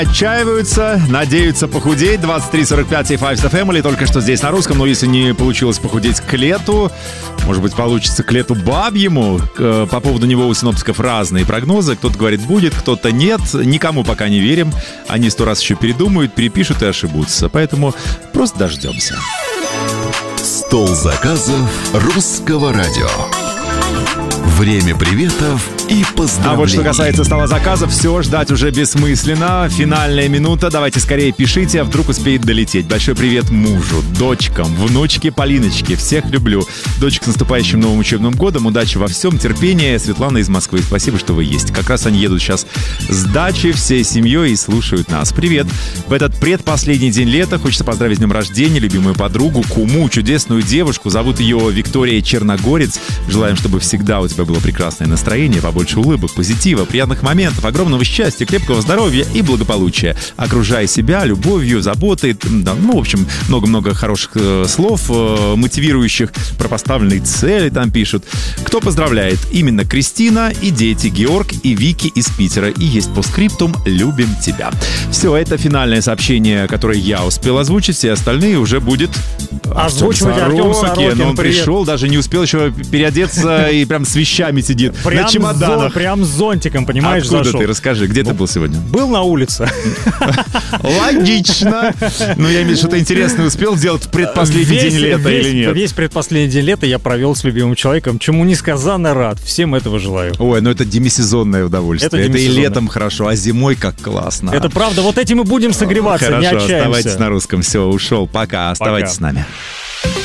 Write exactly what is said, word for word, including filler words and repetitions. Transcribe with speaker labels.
Speaker 1: Отчаиваются, надеются похудеть. двадцать три сорок пять и Five Star Family только что здесь на русском. Но если не получилось похудеть к лету, может быть, получится к лету бабьему. По поводу него у синоптиков разные прогнозы. Кто-то говорит будет, кто-то нет. Никому пока не верим. Они сто раз еще передумают, перепишут и ошибутся. Поэтому просто дождемся.
Speaker 2: Стол заказов русского радио. Время приветов и поздравлений.
Speaker 1: А вот что касается стола заказов, все, ждать уже бессмысленно. Финальная минута. Давайте скорее пишите, а вдруг успеет долететь. Большой привет мужу, дочкам, внучке Полиночке. Всех люблю. Дочек с наступающим новым учебным годом. Удачи во всем, терпения. Светлана из Москвы. Спасибо, что вы есть. Как раз они едут сейчас с дачи всей семьей и слушают нас. Привет. В этот предпоследний день лета хочется поздравить с днем рождения любимую подругу, куму, чудесную девушку. Зовут ее Виктория Черногорец. Желаем, чтобы всегда у тебя было прекрасное настроение, побольше улыбок, позитива, приятных моментов, огромного счастья, крепкого здоровья и благополучия. Окружай себя любовью, заботой, да, ну, в общем, много-много хороших э, слов, э, мотивирующих про поставленные цели там пишут. Кто поздравляет? Именно Кристина и дети Георг и Вики из Питера. И есть постскриптум «Любим тебя». Все, это финальное сообщение, которое я успел озвучить, все остальные уже будет
Speaker 3: озвучивать Артем Сорокин.
Speaker 1: Но он
Speaker 3: Привет.
Speaker 1: пришел, даже не успел еще переодеться и прям с вещами сидит
Speaker 3: Прям
Speaker 1: на чемоданах.
Speaker 3: Зон, прям с зонтиком, понимаешь,
Speaker 1: Откуда
Speaker 3: зашел.
Speaker 1: ты? Расскажи, где ты был сегодня?
Speaker 3: Был на улице.
Speaker 1: Логично. Ну, я имею в виду, что-то интересное успел сделать в предпоследний
Speaker 3: Весь-
Speaker 1: день лета
Speaker 3: весь-
Speaker 1: или нет?
Speaker 3: Весь предпоследний день лета я провел с любимым человеком, чему несказанно рад. Всем этого желаю.
Speaker 1: Ой, ну это демисезонное удовольствие.
Speaker 3: Это
Speaker 1: Это, и
Speaker 3: демисезонное.
Speaker 1: летом хорошо, а зимой как классно.
Speaker 3: Это правда, вот этим и будем согреваться, не
Speaker 1: Хорошо,
Speaker 3: отчаемся.
Speaker 1: оставайтесь на русском. Все, ушел. Пока. Оставайтесь
Speaker 3: Пока.
Speaker 1: с нами.